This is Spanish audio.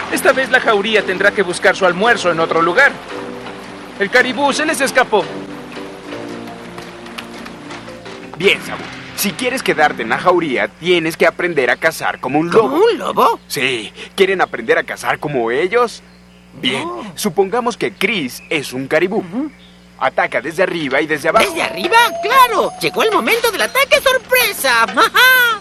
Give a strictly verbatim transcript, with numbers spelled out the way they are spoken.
Esta vez la jauría tendrá que buscar su almuerzo en otro lugar. El caribú se les escapó. Bien, Sabu. Si quieres quedarte en la jauría, tienes que aprender a cazar como un lobo. ¿Como un lobo? Sí. ¿Quieren aprender a cazar como ellos? Bien. Oh. Supongamos que Chris es un caribú. Ataca desde arriba y desde abajo. ¿Desde arriba? ¡Claro! Llegó el momento del ataque sorpresa. ¡Ajá!